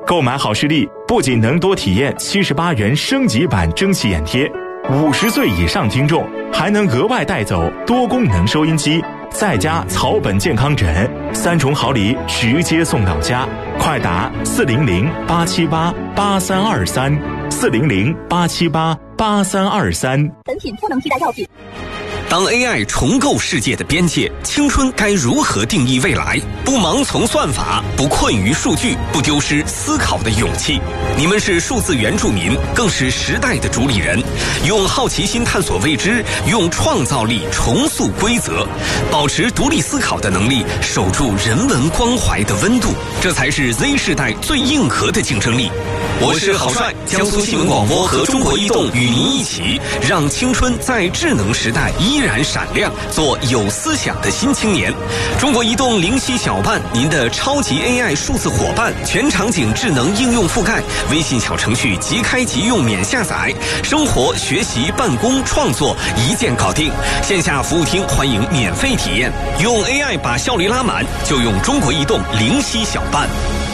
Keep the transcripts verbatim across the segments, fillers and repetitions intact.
购买好视力不仅能多体验七十八元升级版蒸汽眼贴，五十岁以上听众还能额外带走多功能收音机，再加草本健康枕，三重好礼直接送到家。快打四零零八七八八三二三，四零零八七八八三二三。 本品不能替代药品。 当 A I 重构世界的边界，青春该如何定义未来？不盲从算法，不困于数据，不丢失思考的勇气。你们是数字原住民，更是时代的主理人。用好奇心探索未知，用创造力重塑规则，保持独立思考的能力，守住人文关怀的温度，这才是 Z 世代最硬核的竞争力。我是郝帅，江苏新闻广播和中国移动与您一起，让青春在智能时代依然闪亮，做有思想的新青年。中国移动灵犀小办，您的超级 A I 数字伙伴，全场景智能应用覆盖，微信小程序即开即用免下载，生活、学习、办公、创作一键搞定。线下服务厅欢迎免费体验，用 A I 把效率拉满，就用中国移动灵犀小办。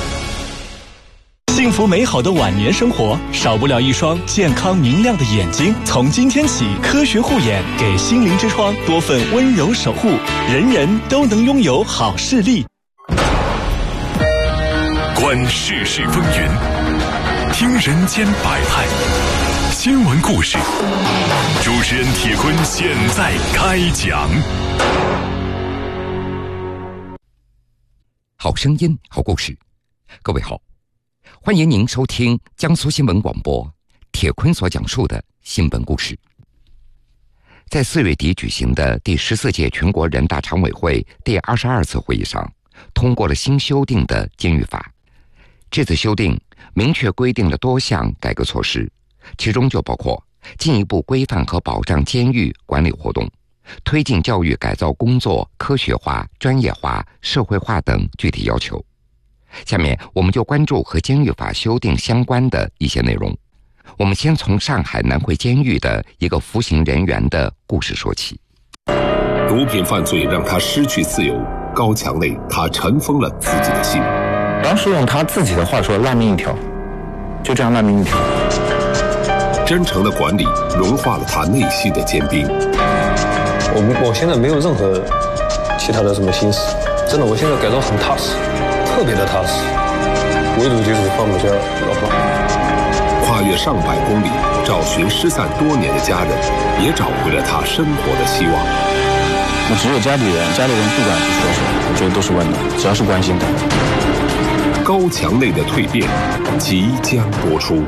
幸福美好的晚年生活，少不了一双健康明亮的眼睛。从今天起，科学护眼给心灵之窗多份温柔守护，人人都能拥有好视力。 观世事风云，听人间百态，新闻故事。主持人铁坤现在开讲。 好声音，好故事。各位好，欢迎您收听江苏新闻广播铁坤所讲述的新闻故事。在四月底举行的第十四届全国人大常委会第二十二次会议上，通过了新修订的监狱法。这次修订明确规定了多项改革措施，其中就包括进一步规范和保障监狱管理活动，推进教育改造工作科学化、专业化、社会化等具体要求。下面我们就关注和监狱法修订相关的一些内容。我们先从上海南汇监狱的一个服刑人员的故事说起。 毒品犯罪让他失去自由，高墙内他尘封了自己的心。 当时用他自己的话说，烂命一条，就这样烂命一条。 真诚的管理融化了他内心的坚冰。 我我现在没有任何其他的什么心思，真的，我现在改造很踏实，特别的踏实，唯独就是放不下老婆。 跨越上百公里，找寻失散多年的家人，也找回了他生活的希望。 我只有家里人，家里人不管是说什么，我觉得都是温暖，只要是关心的。 高墙内的蜕变即将播出。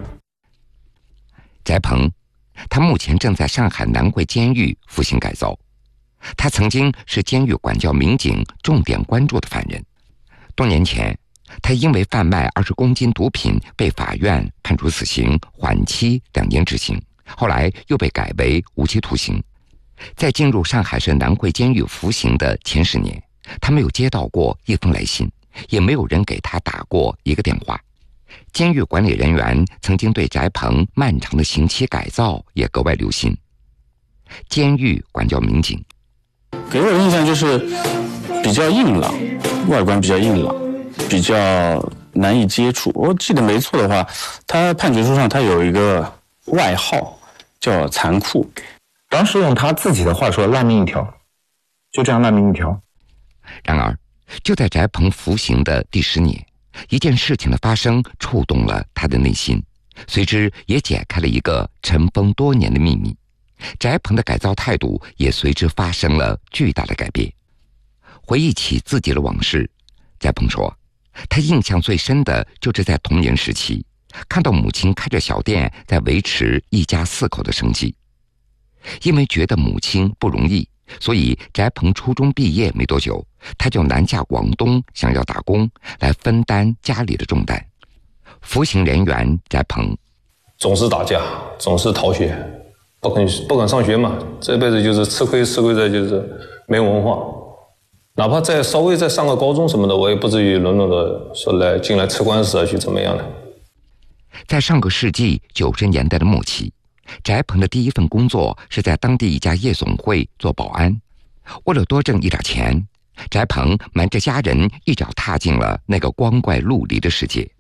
翟鹏，他目前正在上海南汇监狱服刑改造。他曾经是监狱管教民警重点关注的犯人。多年前，他因为贩卖二十公斤毒品被法院判处死刑，缓期两年执行，后来又被改为无期徒刑。在进入上海市南汇监狱服刑的前十年，他没有接到过一封来信，也没有人给他打过一个电话。监狱管理人员曾经对翟鹏漫长的刑期改造也格外留心。监狱管教民警给我的印象就是比较硬朗，外观比较硬朗，比较难以接触。我记得没错的话，他判决书上他有一个外号叫残酷。当时用他自己的话说，烂命一条，就这样烂命一条。 然而就在翟鹏服刑的第十年，一件事情的发生触动了他的内心，随之也解开了一个尘封多年的秘密。翟鹏的改造态度也随之发生了巨大的改变。回忆起自己的往事，翟鹏说，他印象最深的就是在童年时期，看到母亲开着小店在维持一家四口的生计。因为觉得母亲不容易，所以翟鹏初中毕业没多久，他就南下广东，想要打工来分担家里的重担。服刑人员翟鹏总是打架，总是逃学，不肯不肯上学嘛，这辈子就是吃亏，吃亏在就是没文化。哪怕再稍微再上个高中什么的，我也不至于沦落的说来进来吃官司啊，去怎么样的。 在上个世纪九十年代的末期，翟鹏的第一份工作是在当地一家夜总会做保安。为了多挣一点钱，翟鹏瞒着家人一脚踏进了那个光怪陆离的世界。